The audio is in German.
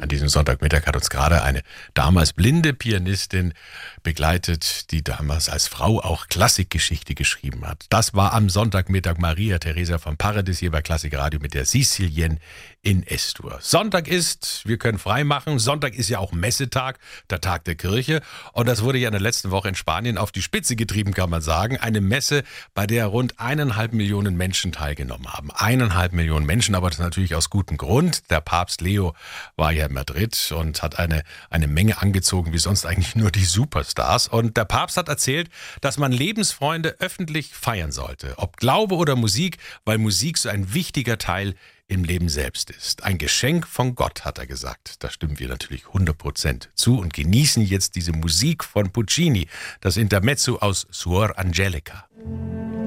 An diesem Sonntagmittag hat uns gerade eine damals blinde Pianistin begleitet, die damals als Frau auch Klassikgeschichte geschrieben hat. Das war am Sonntagmittag Maria Teresa von Paradis hier bei Klassikradio mit der Sicilienne in S-Dur. Sonntag ist, wir können frei machen, Sonntag ist ja auch Messetag, der Tag der Kirche. Und das wurde ja in der letzten Woche in Spanien auf die Spitze getrieben, kann man sagen. Eine Messe, bei der rund 1,5 Millionen Menschen teilgenommen haben. 1,5 Millionen Menschen, aber das natürlich aus gutem Grund. Der Papst Leo war ja in Madrid und hat eine Menge angezogen, wie sonst eigentlich nur die Superstars. Und der Papst hat erzählt, dass man Lebensfreunde öffentlich feiern sollte. Ob Glaube oder Musik, weil Musik so ein wichtiger Teil im Leben selbst ist. Ein Geschenk von Gott, hat er gesagt. Da stimmen wir natürlich 100% zu und genießen jetzt diese Musik von Puccini, das Intermezzo aus Suor Angelica.